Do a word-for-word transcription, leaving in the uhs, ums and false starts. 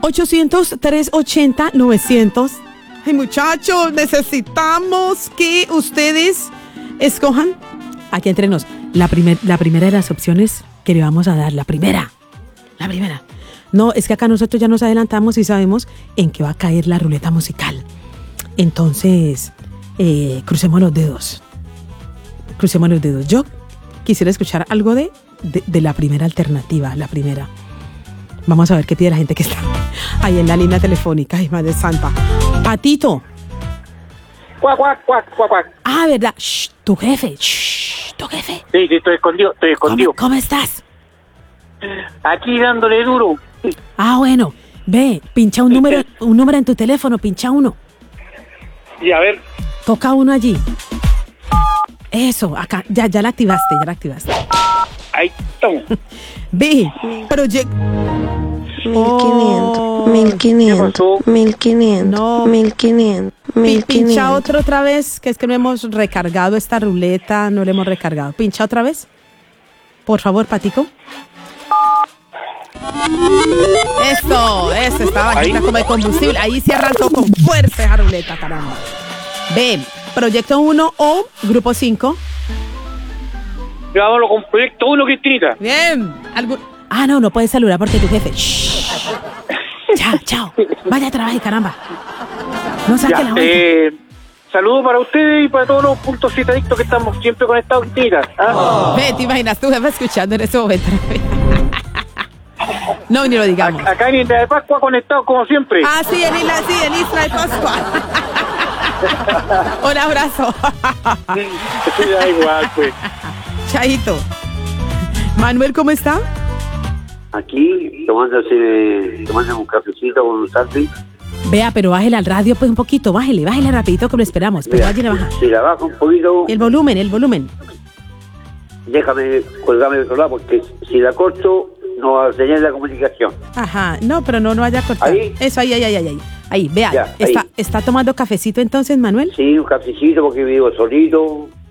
ochocientos, trescientos ochenta, novecientos. Ay, muchachos, necesitamos que ustedes escojan, aquí entre nos, la, primer, la primera de las opciones que le vamos a dar. La primera. La primera. No, es que acá nosotros ya nos adelantamos y sabemos en qué va a caer la ruleta musical. Entonces, eh, crucemos los dedos. Crucemos los dedos. Yo quisiera escuchar algo de, de, de la primera alternativa, la primera. Vamos a ver qué pide la gente que está ahí en la línea telefónica. Ay, madre santa. Patito. Cuac, cuac, cuac, cuac, cuac. Ah, ¿verdad? Shh, tu jefe. Shh, tu jefe. Sí, sí, estoy escondido, estoy escondido. ¿Cómo, ¿Cómo estás? Aquí dándole duro. Ah, bueno. Ve, pincha un número, un número en tu teléfono, pincha uno. Y a ver. Toca uno allí. Eso, acá, ya, ya la activaste, ya la activaste. Ahí estamos. Ve, proyecto. mil quinientos, mil quinientos, mil quinientos, No. mil quinientos, mil Pincha quinientos. otro otra vez, que es que no hemos recargado esta ruleta, no la hemos recargado. Pincha otra vez. Por favor, Patico. Eso, eso, estaba bajita como de combustible. Ahí se arrancó con fuerza esa ruleta, caramba. Ven, Proyecto uno o Grupo cinco. Vámonos con Proyecto uno, Cristinita. Bien. ¿Algún... Ah, no, no puedes saludar porque tu jefe. Shh. Chao, chao. Vaya a trabajar, caramba. No saque Ya, la vuelta. eh, saludos para ustedes y para todos los puntos citadictos que estamos siempre conectados, Cristinita. ¿Ah? Oh. Ve, te imaginas tu jefe escuchando en ese momento. No, ni lo digamos. A- Acá en Isla de Pascua conectados como siempre. Ah, sí, en Isla, sí, en Isla de Pascua. Un abrazo. Sí, da igual, pues. Chaito. Manuel, ¿cómo está? Aquí, tomándose, tomándose un cafecito con un salvi. Vea, pero bájele al radio pues un poquito, bájele, bájele rapidito que lo esperamos. Pero vaya y le baja. Si la bajo un poquito, El volumen, el volumen. déjame colgarme de otro lado, porque si la corto, no va a señal la comunicación. Ajá, no, pero no, no vaya a cortar. Ahí. Eso, ahí, ahí, ahí, ahí. Ahí, vea, Ya, está, ahí. está tomando cafecito entonces, Manuel. Sí, un cafecito porque vivo solito.